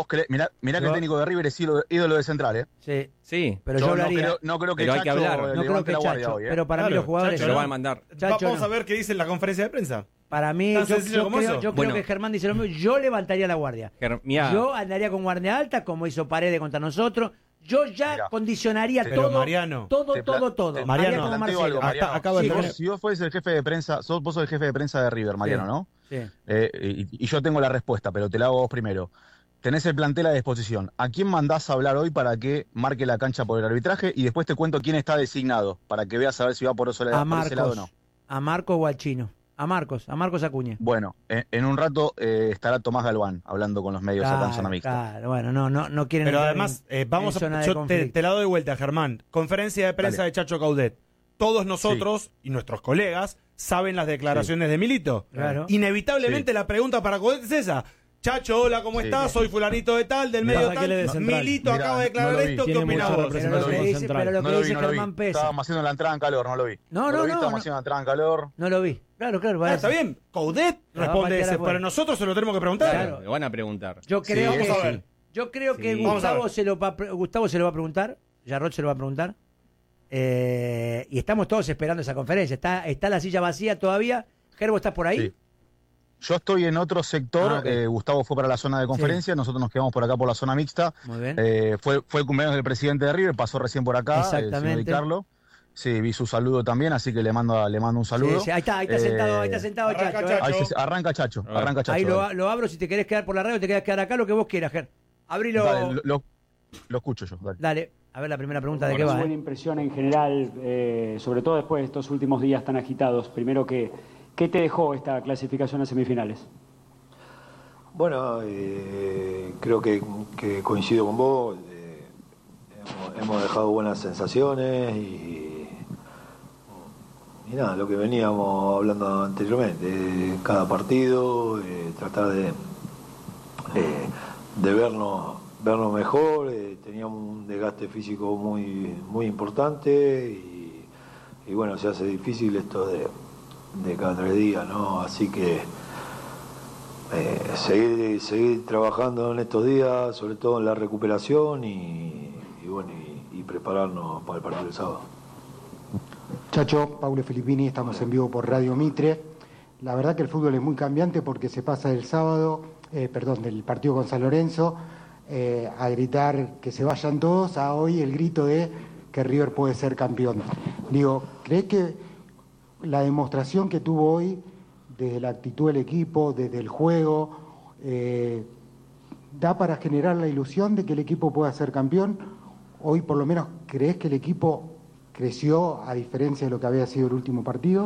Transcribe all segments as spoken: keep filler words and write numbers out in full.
vos crees, mirá, mirá que el técnico de River es ídolo, ídolo de Central, ¿eh? Sí, sí. Pero yo, yo hablaría. No creo, no creo que pero Chacho hay que hablar. No creo que la guardia Chacho, hoy, ¿eh? pero para claro, mí los jugadores Chacho, lo no. van a mandar. Chacho, Vamos no. a ver qué dice en la conferencia de prensa. Para mí, Tan yo, sencillo yo como creo, eso. yo Bueno. creo que Germán dice lo mismo. Yo levantaría la guardia. Ger- mirá. Yo andaría con guardia alta, como hizo Paredes contra nosotros. Yo ya Mirá. condicionaría Pero todo, Mariano, todo, te pla- todo, todo. te- Mariano, Haría como planteo Marcelo. algo, Mariano. Hasta- acaba de Si tener- vos, si vos fueses el jefe de prensa, sos, vos sos el jefe de prensa de River, Mariano, Sí. ¿no? Sí. Eh, y, y yo tengo la respuesta, pero te la hago vos primero. Tenés el plantel a disposición. ¿A quién mandás a hablar hoy para que marque la cancha por el arbitraje? Y después te cuento quién está designado, para que veas a ver si va por, eso, A por ese lado o Marcos. no. A Marcos o al Chino. A Marcos, a Marcos Acuña. Bueno, en, en un rato eh, estará Tomás Galván hablando con los medios acá en zona mixta. Claro, bueno, no, no, no quieren Pero entrar además, en- eh, vamos en zona a, de yo te, conflicto. te la doy de vuelta, Germán. Conferencia de prensa Dale. de Chacho Caudet. Todos nosotros y nuestros colegas saben las declaraciones de Milito. Claro. Inevitablemente Sí. la pregunta para Caudet es esa. Chacho, hola, ¿cómo Sí. estás? Soy fulanito de tal, del Mirá, medio ¿para qué le tal. des central? Milito Mirá, acaba de declarar no lo vi. esto, ¿qué Tiene opinás mucha vos? Pero lo que representación dice, central. pero lo No que lo vi, dice no lo vi. Germán pesa. Estábamos haciendo la entrada en calor, no lo vi. No, lo no, vi, no, estábamos no. haciendo la entrada en calor. No lo vi. Claro, claro. Ah, vaya. está bien. Caudet La va a responde patear ese, afuera. pero nosotros se lo tenemos que preguntar. Claro, lo van a preguntar. Yo creo Sí, que vamos a ver. yo creo que Sí. Vamos a Gustavo ver. se lo va a pre- Gustavo se lo va a preguntar, Jarrot se lo va a preguntar. Eh, y estamos todos esperando esa conferencia. Está está la silla vacía todavía. Gerbo, ¿estás por ahí? Sí. Yo estoy en otro sector, Ah, ok. eh, Gustavo fue para la zona de conferencia, nosotros nos quedamos por acá por la zona mixta. Muy bien. Eh, fue, fue el cumpleaños del presidente de River, pasó recién por acá, Exactamente. el señor Di Carlo. Sí, vi su saludo también, así que le mando, le mando un saludo. Sí, sí, ahí está, ahí está Eh, sentado, ahí está sentado arranca Chacho. Chacho. eh. ahí se- arranca Chacho, A ver. arranca Chacho. Ahí lo, dale. lo abro, si te querés quedar por la radio, te querés quedar acá, lo que vos quieras, Ger. Abrilo. Dale, Dale, lo, lo- lo escucho yo, dale. a ver la primera pregunta de qué Una va. buena eh. impresión en general, eh, sobre todo después de estos últimos días tan agitados. Primero, que, ¿qué te dejó esta clasificación a semifinales? Bueno, eh, creo que, que coincido con vos. eh, hemos, hemos dejado buenas sensaciones y, y nada, lo que veníamos hablando anteriormente. eh, cada partido, eh, tratar de, eh, de vernos, vernos mejor. eh, teníamos un desgaste físico muy, muy importante y, y bueno, se hace difícil esto de, de cada tres días, ¿no? Así que Eh, seguir, seguir trabajando en estos días, sobre todo en la recuperación y, y bueno y, y prepararnos para el partido del sábado. Chacho, Paulo Filippini, estamos en vivo por Radio Mitre. La verdad que el fútbol es muy cambiante porque se pasa del sábado, eh, perdón, del partido con San Lorenzo, eh, a gritar que se vayan todos, a hoy el grito de que River puede ser campeón. Digo, ¿crees que la demostración que tuvo hoy, desde la actitud del equipo, desde el juego, eh, da para generar la ilusión de que el equipo pueda ser campeón? Hoy por lo menos, ¿crees que el equipo creció a diferencia de lo que había sido el último partido?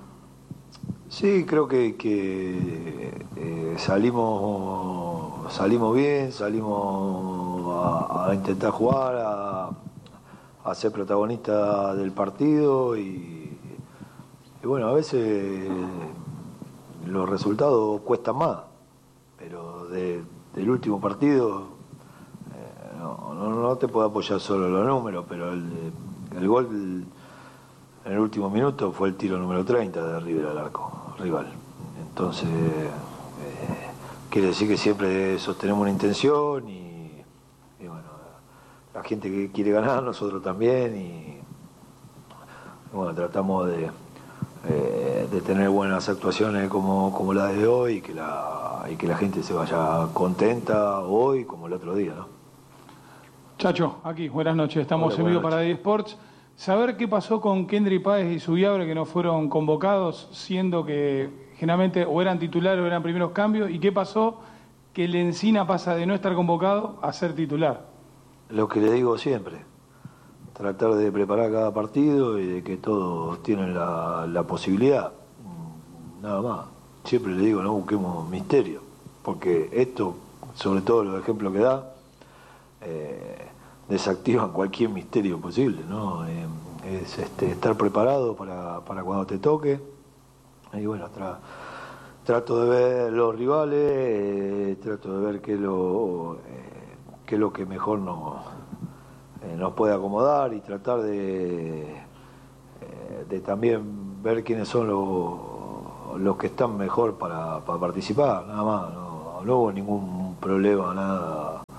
Sí, creo que, que eh, salimos salimos bien, salimos a, a intentar jugar, a, a ser protagonista del partido y, y bueno, a veces los resultados cuestan más, pero de, del último partido eh, no, no, no te puedo apoyar solo en los números, pero el, el gol en el último minuto fue el tiro número treinta de River al arco rival. Entonces, eh, quiere decir que siempre sostenemos una intención y, y bueno, la gente que quiere ganar, nosotros también, y, y bueno, tratamos de, eh, de tener buenas actuaciones como, como la de hoy y que la, y que la gente se vaya contenta hoy como el otro día, ¿no? Chacho, aquí, buenas noches, estamos Hola, en vivo buenas para eSports. Saber qué pasó con Kendry Páez y Zubiabre que no fueron convocados, siendo que generalmente o eran titulares o eran primeros cambios, y qué pasó que el Encina pasa de no estar convocado a ser titular. Lo que le digo siempre, tratar de preparar cada partido y de que todos tienen la, la posibilidad, nada más. Siempre le digo, no busquemos misterio, porque esto, sobre todo los ejemplos que da, eh, desactivan cualquier misterio posible, ¿no? Eh, es este, estar preparado para, para cuando te toque. Y bueno, tra, trato de ver los rivales, eh, trato de ver qué es lo, eh, qué es lo que mejor nos, eh, nos puede acomodar y tratar de, eh, de también ver quiénes son los, los que están mejor para, para participar, nada más. No, no hubo ningún problema, nada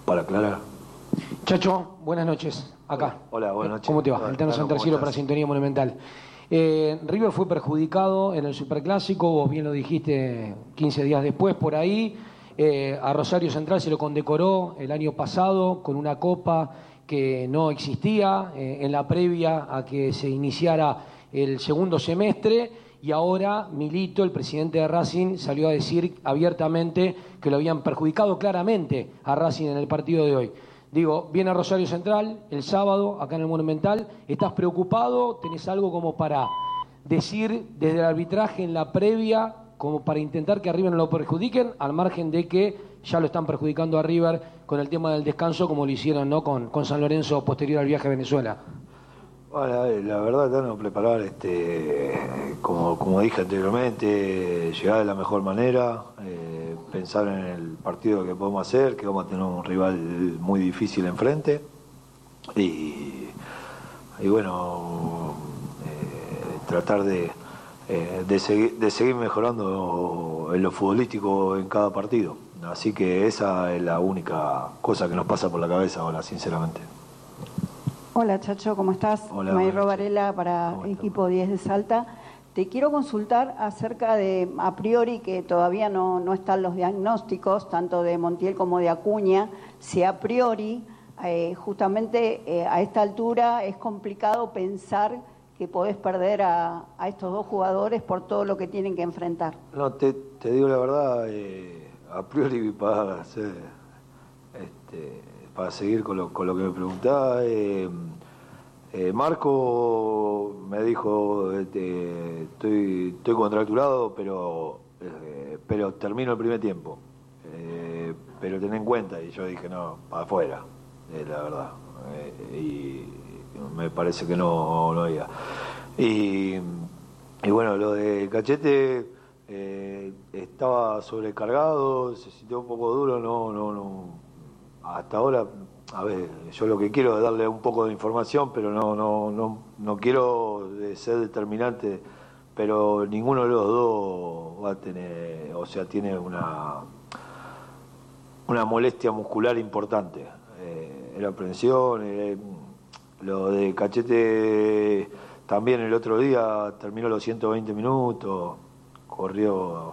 para aclarar. Chacho, buenas noches. Acá. Hola, buenas noches. ¿Cómo te va? Hola, El Tano Tano, Santarciero ¿cómo para estás? Sintonía Monumental. Eh, River fue perjudicado en el Superclásico, vos bien lo dijiste quince días después por ahí. Eh, a Rosario Central se lo condecoró el año pasado con una copa que no existía eh, en la previa a que se iniciara el segundo semestre, y ahora Milito, el presidente de Racing, salió a decir abiertamente que lo habían perjudicado claramente a Racing en el partido de hoy. Digo, viene a Rosario Central el sábado, acá en el Monumental. ¿Estás preocupado? ¿Tenés algo como para decir desde el arbitraje en la previa, como para intentar que a River no lo perjudiquen, al margen de que ya lo están perjudicando a River con el tema del descanso, como lo hicieron, ¿no?, con, con San Lorenzo posterior al viaje a Venezuela? Bueno, la verdad, Tano, preparar, este, como, como dije anteriormente, llegar de la mejor manera, eh, pensar en el partido que podemos hacer, que vamos a tener un rival muy difícil enfrente, y, y bueno, eh, tratar de, eh, de, seguir, de seguir mejorando en lo futbolístico en cada partido. Así que esa es la única cosa que nos pasa por la cabeza ahora, sinceramente. Hola Chacho, ¿cómo estás? Hola, Mayro Varela para Equipo diez de Salta. Te quiero consultar acerca de, a priori, que todavía no, no están los diagnósticos, tanto de Montiel como de Acuña, si a priori, eh, justamente eh, a esta altura es complicado pensar que podés perder a, a estos dos jugadores por todo lo que tienen que enfrentar. No, te, te digo la verdad, eh, a priori para hacer, este, para seguir con lo, con lo que me preguntaba, eh, eh, Marco me dijo, este, estoy, estoy contracturado, pero, eh, pero termino el primer tiempo, eh, pero ten en cuenta, y yo dije, no, para afuera, eh, la verdad, eh, y me parece que no, no había. Y, y bueno, lo de Cachete, eh, estaba sobrecargado, se sintió un poco duro, no, no, no. Hasta ahora, a ver, yo lo que quiero es darle un poco de información, pero no, no, no, no quiero ser determinante, pero ninguno de los dos va a tener, o sea, tiene una, una molestia muscular importante. Eh, era aprensión, eh, lo de Cachete también el otro día terminó los ciento veinte minutos, corrió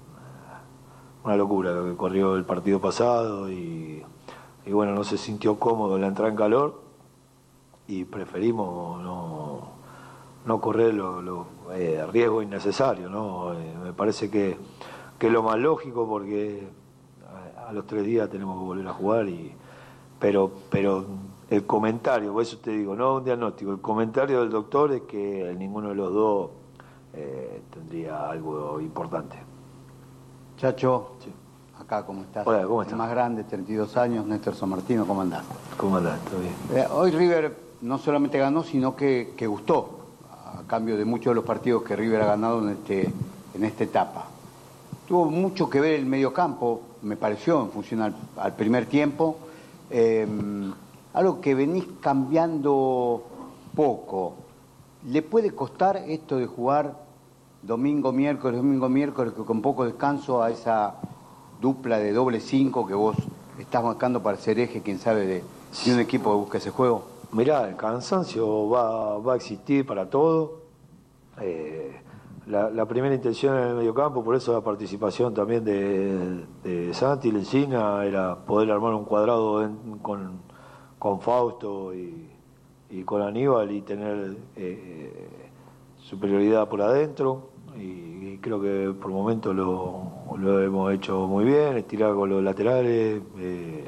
una locura lo que corrió el partido pasado y Y bueno, no se sintió cómodo en la entrada en calor y preferimos no, no correr lo, lo eh, riesgo innecesario, ¿no? Eh, me parece que, que es lo más lógico porque a, a los tres días tenemos que volver a jugar, y pero, pero el comentario, por eso te digo, no un diagnóstico, el comentario del doctor es que ninguno de los dos eh, tendría algo importante. Chacho. Sí. Acá, ¿cómo estás? Hola, ¿cómo estás? El más grande, treinta y dos años, Néstor San Martino, ¿cómo andás? ¿Cómo andás? ¿Todo bien? Eh, hoy River no solamente ganó, sino que, que gustó, a cambio de muchos de los partidos que River ha ganado en, este, en esta etapa. Tuvo mucho que ver el mediocampo, me pareció, en función al, al primer tiempo. Eh, algo que venís cambiando poco. ¿Le puede costar esto de jugar domingo, miércoles, domingo, miércoles, con poco descanso a esa dupla de doble cinco que vos estás marcando para ser eje, quién sabe, de, de un equipo que busca ese juego? Mirá, el cansancio va, va a existir para todo. Eh, la, la primera intención en el mediocampo, por eso la participación también de, de Santi Lencina, era poder armar un cuadrado en, con, con Fausto y, y con Aníbal y tener eh, superioridad por adentro. Y, y creo que por momentos lo, lo hemos hecho muy bien, estirar con los laterales. Eh,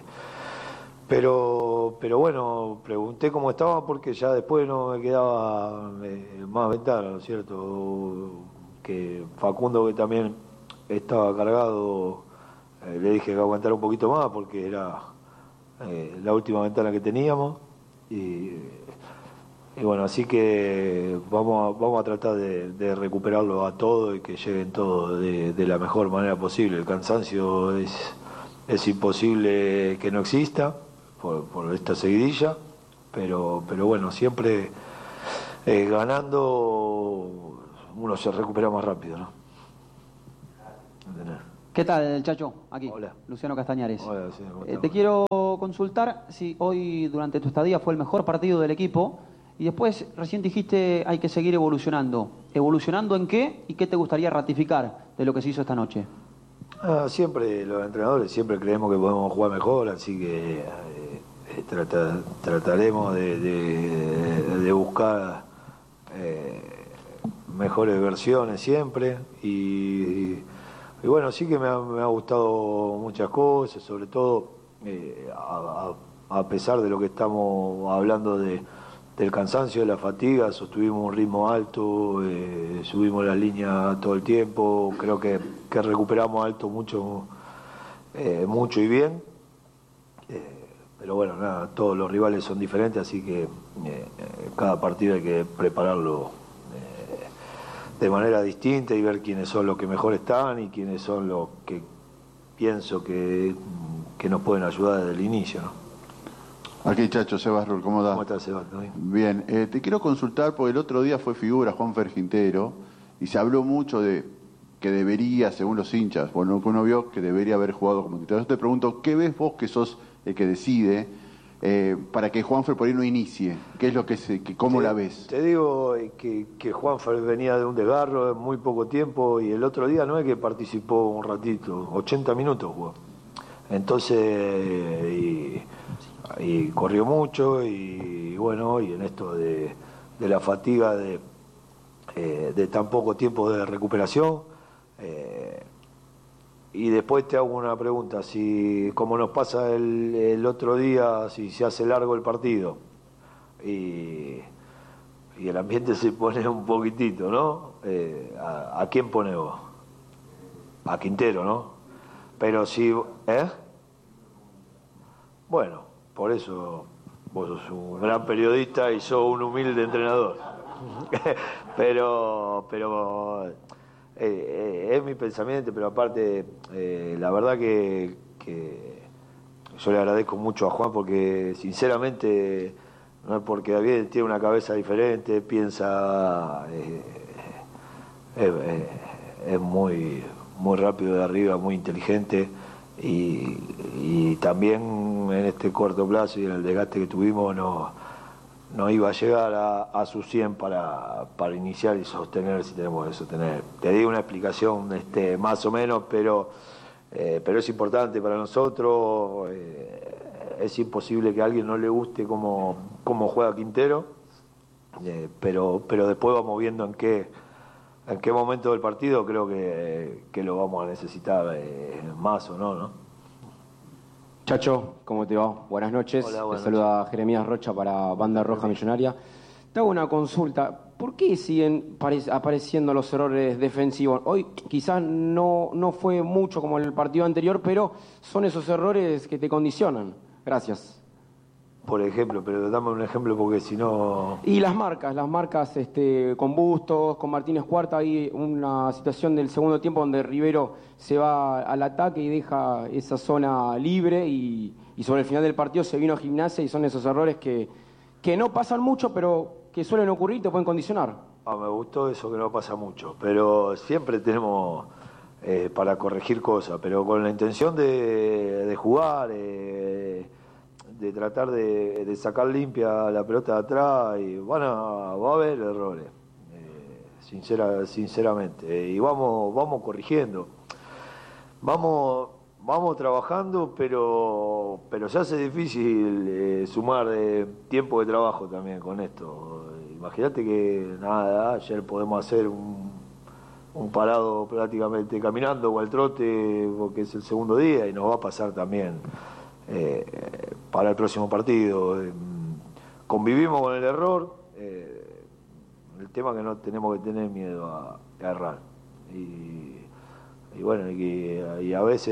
pero pero bueno, pregunté cómo estaba porque ya después no me quedaba eh, más ventana, ¿no es cierto? Que Facundo, que también estaba cargado, eh, le dije que aguantara un poquito más porque era eh, la última ventana que teníamos. Y, y bueno, así que vamos a, vamos a tratar de, de recuperarlo a todo y que lleguen todos de, de la mejor manera posible. El cansancio es, es imposible que no exista por, por esta seguidilla, pero, pero bueno, siempre eh, ganando uno se recupera más rápido, ¿no? ¿Qué tal, Chacho? Aquí, Hola. Luciano Castañares. Hola, Luciano, ¿cómo Eh, estás? te quiero quiero consultar si hoy durante tu estadía fue el mejor partido del equipo y después recién dijiste hay que seguir evolucionando. ¿Evolucionando en qué y qué te gustaría ratificar de lo que se hizo esta noche? Ah, siempre los entrenadores siempre creemos que podemos jugar mejor, así que eh, trata, trataremos de, de, de buscar eh, mejores versiones siempre y, y bueno, sí que me ha, me ha gustado muchas cosas, sobre todo eh, a, a pesar de lo que estamos hablando de, del cansancio, de la fatiga, sostuvimos un ritmo alto, eh, subimos las líneas todo el tiempo, creo que, que recuperamos alto mucho, eh, mucho y bien, eh, pero bueno, nada, todos los rivales son diferentes, así que eh, cada partido hay que prepararlo eh, de manera distinta y ver quiénes son los que mejor están y quiénes son los que pienso que, que nos pueden ayudar desde el inicio, ¿no? Aquí, Chacho, Sebas Rull, ¿cómo da? ¿Cómo estás, Sebas? Bien, eh, te quiero consultar porque el otro día fue figura Juanfer Quintero y se habló mucho de que debería, según los hinchas, bueno, que uno vio que debería haber jugado como titular. Yo te pregunto, ¿qué ves vos que sos el que decide eh, para que Juanfer por ahí no inicie? ¿Qué es lo que se, que, cómo te, la ves? Te digo que, que Juanfer venía de un desgarro en muy poco tiempo y el otro día no es que participó un ratito, ochenta minutos jugó. Entonces, y, y corrió mucho y, y bueno, y en esto de, de la fatiga de, eh, de tan poco tiempo de recuperación. Eh, y después te hago una pregunta, si como nos pasa el, el otro día, si se hace largo el partido y, y el ambiente se pone un poquitito, ¿no? Eh, ¿a, ¿A quién pone vos? A Quintero, ¿no? Pero si... ¿Eh? Bueno, por eso vos sos un gran periodista y sos un humilde entrenador. pero pero eh, eh, es mi pensamiento, pero aparte, eh, la verdad que, que yo le agradezco mucho a Juan porque sinceramente, no es porque David tiene una cabeza diferente, piensa... Eh, eh, eh, es muy... muy rápido de arriba, muy inteligente y, y también en este corto plazo y en el desgaste que tuvimos no, no iba a llegar a, a su cien para, para iniciar y sostener si tenemos que sostener. Te di una explicación este, más o menos, pero, eh, pero es importante para nosotros. Eh, es imposible que a alguien no le guste cómo, cómo juega Quintero, eh, pero, pero después vamos viendo en qué en qué momento del partido creo que, que lo vamos a necesitar eh, más o no, ¿no? Chacho, ¿cómo te va? Buenas noches. Hola, buenas te saluda Jeremías Rocha para Banda Roja Millonaria. Te hago una consulta. ¿Por qué siguen apareciendo los errores defensivos? Hoy quizás no, no fue mucho como en el partido anterior, pero son esos errores que te condicionan. Gracias. Por ejemplo, pero dame un ejemplo porque si no... Y las marcas, las marcas este, con Bustos, con Martínez Cuarta, hay una situación del segundo tiempo donde Rivero se va al ataque y deja esa zona libre y, y sobre el final del partido se vino a Gimnasia y son esos errores que, que no pasan mucho, pero que suelen ocurrir y te pueden condicionar. Ah, me gustó eso que no pasa mucho, pero siempre tenemos eh, para corregir cosas, pero con la intención de, de jugar... Eh, de tratar de, de sacar limpia la pelota de atrás y bueno, va a haber errores, eh, sincera, sinceramente, eh, y vamos, vamos corrigiendo, vamos, vamos trabajando, pero, pero se hace difícil eh, sumar eh, tiempo de trabajo también con esto. Imagínate que nada, ayer podemos hacer un, un parado prácticamente caminando o al trote porque es el segundo día y nos va a pasar también. Eh, para el próximo partido eh, convivimos con el error, eh, el tema que no tenemos que tener miedo a, a errar y, y bueno y, y a veces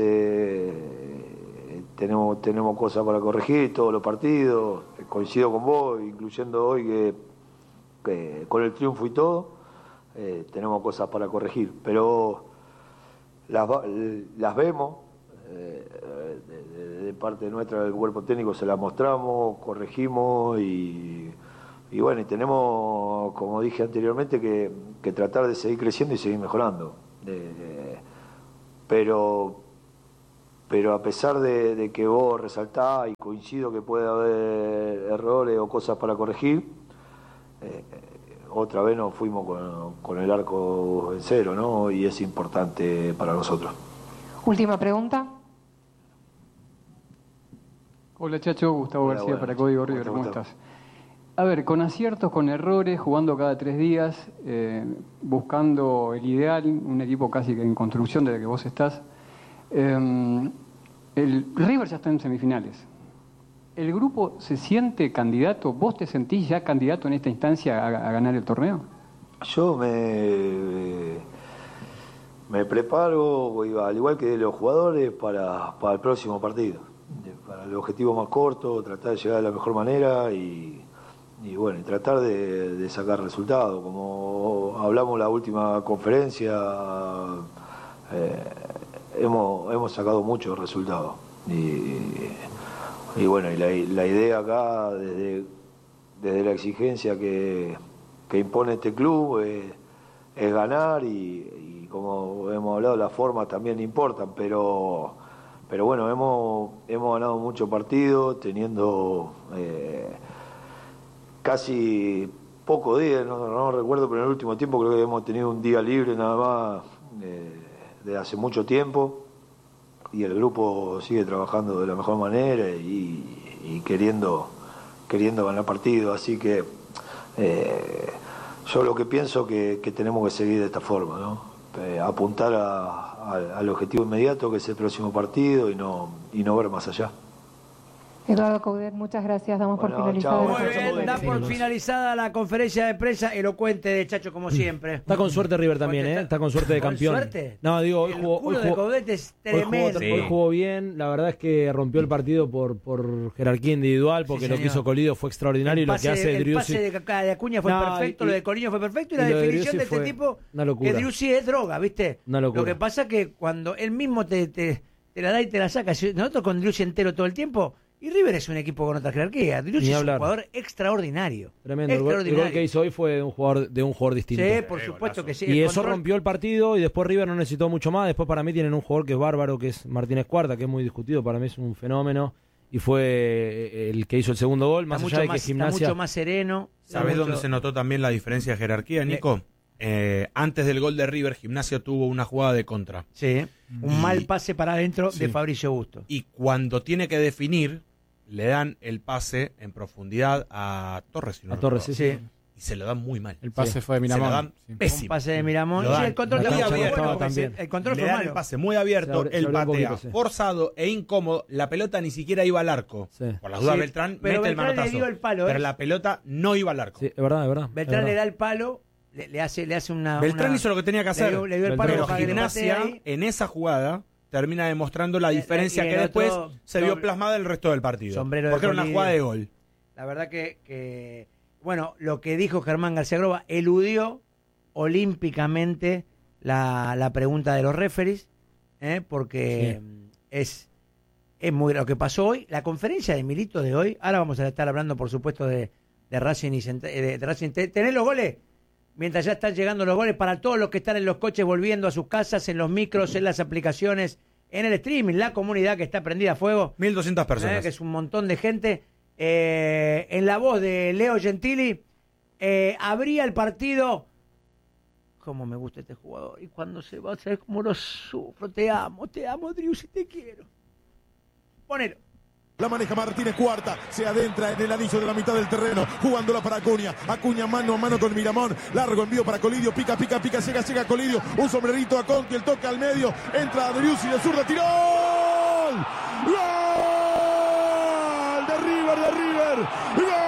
eh, tenemos tenemos cosas para corregir todos los partidos, coincido con vos, incluyendo hoy que, que con el triunfo y todo eh, tenemos cosas para corregir, pero las, las vemos. Eh, de, de, de parte nuestra del cuerpo técnico se la mostramos, corregimos y, y bueno, y tenemos, como dije anteriormente, que, que tratar de seguir creciendo y seguir mejorando. Eh, pero pero a pesar de, de que vos resaltás y coincido que puede haber errores o cosas para corregir, eh, otra vez nos fuimos con, con el arco en cero, ¿no? Y es importante para nosotros. Última pregunta. Hola Chacho, Gustavo Hola, García buenas. para Código River, ¿cómo estás? A ver, con aciertos, con errores, jugando cada tres días, eh, buscando el ideal, un equipo casi que en construcción desde que vos estás. Eh, el River ya está en semifinales. ¿El grupo se siente candidato? ¿Vos te sentís ya candidato en esta instancia a, a ganar el torneo? Yo me, me preparo, al igual que los jugadores, para, para el próximo partido. Para el objetivo más corto, tratar de llegar de la mejor manera y, y bueno, y tratar de, de sacar resultados. Como hablamos en la última conferencia, eh, hemos, hemos sacado muchos resultados. Y, y bueno, y la, la idea acá, desde, desde la exigencia que, que impone este club, es, es ganar y, y como hemos hablado, las formas también importan, pero, pero bueno, hemos, hemos ganado muchos partidos, teniendo eh, casi pocos días, no, no recuerdo, pero en el último tiempo creo que hemos tenido un día libre nada más eh, de hace mucho tiempo. Y el grupo sigue trabajando de la mejor manera y, y queriendo queriendo ganar partidos, así que eh, yo lo que pienso que, que tenemos que seguir de esta forma, ¿no? Eh, apuntar a, a, al objetivo inmediato, que es el próximo partido, y no y no ver más allá. Eduardo Coudet, muchas gracias. Damos Bueno, por finalizada. chao. Muy bien, da por finalizada la conferencia de prensa elocuente de Chacho, como siempre. Está con suerte River también, ¿eh? Está con suerte de ¿Con campeón. suerte? No, digo, hoy El jugó, culo hoy de jugó, Coudet es hoy jugó, tremendo. hoy jugó bien. La verdad es que rompió el partido por, por jerarquía individual, porque Sí, lo que señor. hizo Colidio fue extraordinario. El y lo pase, que hace el Driussi... pase de, de Acuña fue No, perfecto, y- lo de Coliño fue perfecto, y, y la lo de definición de Driussi este fue tipo, una locura. que Driussi es droga, ¿viste? Una locura. Lo que pasa es que cuando él mismo te, te, te la da y te la saca, si nosotros con Driussi entero todo el tiempo, y River es un equipo con otra jerarquía. Driussi Ni es un hablar. jugador extraordinario. Tremendo. El gol, el Extraordinario. gol que hizo hoy fue de un jugador, de un jugador distinto. Sí, por supuesto que sí. Y El eso control- rompió el partido y después River no necesitó mucho más. Después para mí tienen un jugador que es bárbaro, que es Martínez Cuarta, que es muy discutido. Para mí es un fenómeno. Y fue el que hizo el segundo gol, más Está allá mucho de que más- está Gimnasia... mucho más sereno. ¿Sabés Mucho- dónde se notó también la diferencia de jerarquía, Nico? Eh, antes del gol de River, Gimnasia tuvo una jugada de contra. Sí, un Y- mal pase para adentro de Sí. Fabricio Busto. Y cuando tiene que definir, le dan el pase en profundidad a Torres. si no A Torres, recuerdo. sí, sí. Y se lo dan muy mal. El pase Sí. fue de Miramón. Se lo dan Sí. pésimo. Un pase de Miramón. Lo Sí, dan el control muy también fue abierto. bueno, porque también. el control Le fue dan malo. el pase muy abierto, Se abre- se él abrió un patea poquito, sí. forzado e incómodo. La pelota ni siquiera iba al arco. Sí. Por las dudas, Sí, Beltrán pero mete el Beltrán le manotazo. dio el palo, ¿eh? Pero la pelota no iba al arco. Sí, es verdad, es verdad. Beltrán es le verdad. da el palo, le, le hace, le hace una. Beltrán una- hizo lo que tenía que hacer. Le dio, le dio el palo Pero para que le patee Gimnasia, ahí. en esa jugada, termina demostrando la Y- diferencia y el que después otro se vio doble- plasmada en el resto del partido. Sombrero de Porque era una Colidio. jugada de gol. La verdad que, que, bueno, lo que dijo Germán García Groba eludió olímpicamente la, la pregunta de los referees, ¿eh? porque es, es muy lo que pasó hoy. La conferencia de Milito de hoy, ahora vamos a estar hablando, por supuesto, de, de Racing y Cent- de, de Racing. ¿Te- ¿Tenés los goles? Mientras ya están llegando los goles para todos los que están en los coches volviendo a sus casas, en los micros, en las aplicaciones, en el streaming, la comunidad que está prendida a fuego. mil doscientas personas. Eh, que es un montón de gente. Eh, en la voz de Leo Gentili, eh, abría el partido. Cómo me gusta este jugador. Y cuando se va, ¿sabes cómo lo sufro? Te amo, te amo, Driussi, te quiero. Ponelo. La maneja Martínez Cuarta, se adentra en el anillo de la mitad del terreno, jugándola para Acuña. Acuña mano a mano con Miramón, largo envío para Colidio, pica, pica, pica, llega, llega Colidio, un sombrerito a Conti, el toque al medio, entra Driussi de zurda, tiró. ¡Gol! ¡Gol! De River, de River. ¡Gol!